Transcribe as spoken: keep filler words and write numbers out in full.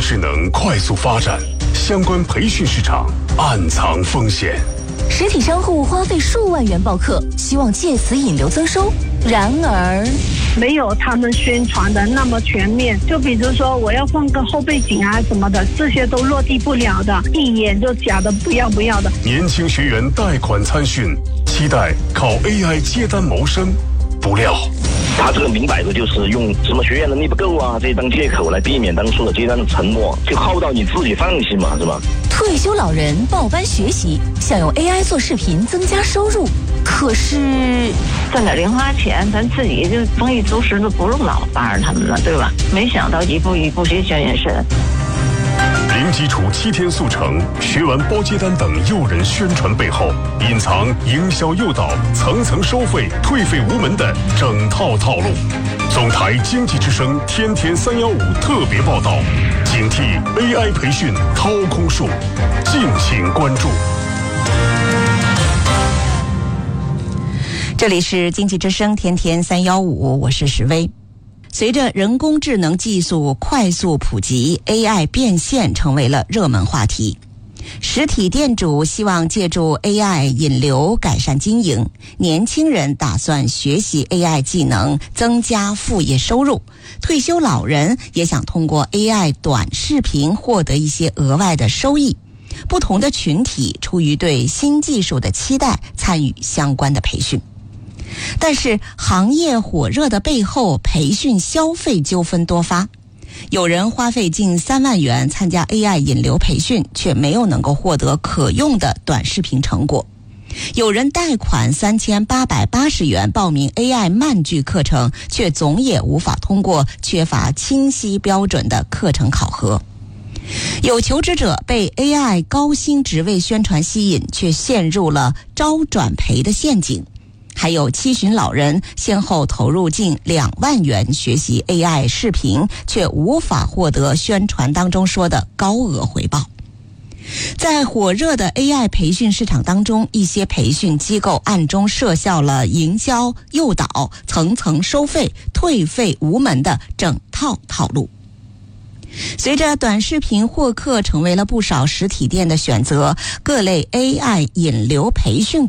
智能快速发展，相关培训市场暗藏风险。 实体商户花费数万元报课，希望借此引流增收。然而， 没有他们宣传的那么全面。就比如说，我要放个后背景啊什么的，这些都落地不了的，一眼就假的不要不要的。 年轻学员贷款参训，期待靠 A I 接单谋生，不料他这个明摆着就是用什么学员能力不够啊这当借口来避免当初的接单的承诺，就耗到你自己放弃嘛，是吧？ 退休老人报班学习，想用 A I 做视频增加收入，可是挣点零花钱，咱自己就丰衣足食，就不用老帮着他们了，对吧？没想到一步一步学全身。 零基础七天速成，学完包接单等诱人宣传背后，隐藏营销诱导、层层收费、退费无门的整套套路。总台经济之声天天三幺五特别报道，警惕 A I 培训掏空术，敬请关注。 这里是经济之声天天三幺五，我是石薇。随着人工智能技术快速普及， A I 变现成为了热门话题。实体店主希望借助 A I 引流改善经营，年轻人打算学习 A I 技能增加副业收入，退休老人也想通过 A I 短视频获得一些额外的收益。不同的群体出于对新技术的期待，参与相关的培训。但是行业火热的背后，培训消费纠纷多发。有人花费近三万元参加 A I 引流培训，却没有能够获得可用的短视频成果。有人贷款三千八百八十元报名 A I 慢句课程，却总也无法通过缺乏清晰标准的课程考核。有求职者被 A I 高薪职位宣传吸引，却陷入了招转赔的陷阱。还有七旬老人先后投入近两万元学习 A I 视频，却无法获得宣传当中说的高额回报。在火热的 A I 培训市场当中，一些培训机构暗中设下了营销诱导、层层收费、退费无门的整套套路。随着短视频获客成为了不少实体店的选择，各类 A I 引流培训